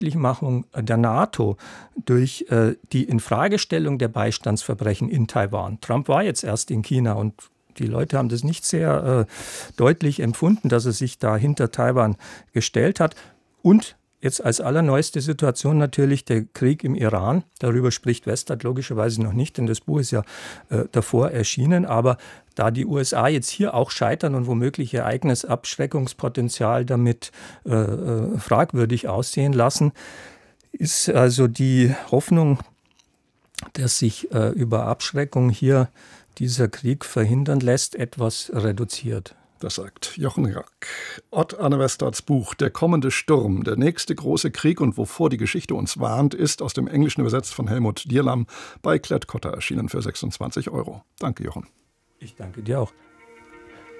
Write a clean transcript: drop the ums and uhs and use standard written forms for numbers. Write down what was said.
Unschädlichmachung der NATO durch die Infragestellung der Beistandsverbrechen in Taiwan. Trump war jetzt erst in China und die Leute haben das nicht sehr deutlich empfunden, dass er sich da hinter Taiwan gestellt hat. Und jetzt als allerneueste Situation natürlich der Krieg im Iran. Darüber spricht Westad logischerweise noch nicht, denn das Buch ist ja davor erschienen. Aber da die USA jetzt hier auch scheitern und womöglich ihr eigenes Abschreckungspotenzial damit fragwürdig aussehen lassen, ist also die Hoffnung, dass sich über Abschreckung hier dieser Krieg verhindern lässt, etwas reduziert. Das sagt Jochen Rack. Odd Arne Westads Buch »Der kommende Sturm, der nächste große Krieg und wovor die Geschichte uns warnt« ist aus dem Englischen übersetzt von Helmut Dierlam bei Klett-Cotta erschienen für 26 €. Danke, Jochen. Ich danke dir auch.